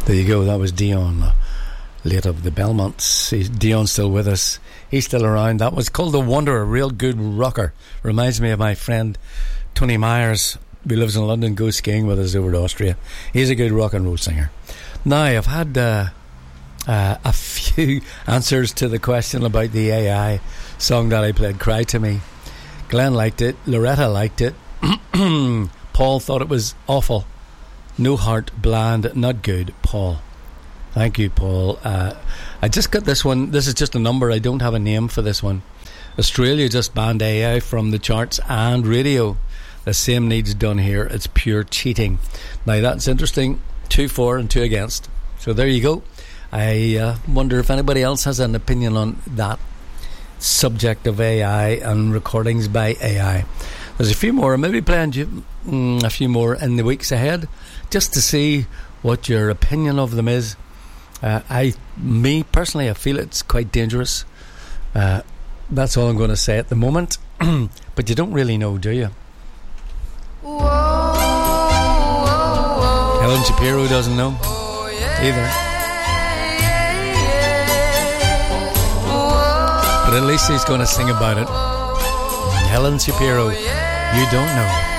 There you go, that was Dion, late of the Belmonts. Dion's still with us, he's still around. That was called The Wanderer, a real good rocker. Reminds me of my friend Tony Myers, who lives in London, goes skiing with us over to Austria. He's a good rock and roll singer. Now, I've had a few answers to the question about the AI song that I played, Cry to Me. Glenn liked it, Loretta liked it, Paul thought it was awful. No heart, bland, not good. Paul, thank you, Paul. I just got this one. This is just a number, I don't have a name for this one. Australia just banned AI from the charts and radio. The same needs done here. It's pure cheating. Now that's interesting. 2 for and 2 against. So there you go. I wonder if anybody else has an opinion on that subject of AI and recordings by AI. There's a few more. I'm maybe playing a few more in the weeks ahead, just to see what your opinion of them is. Me personally, I feel it's quite dangerous. That's all I'm going to say at the moment. But you don't really know, do you? Whoa, whoa, whoa. Helen Shapiro doesn't know either. But at least he's going to sing about it. Helen Shapiro, you don't know.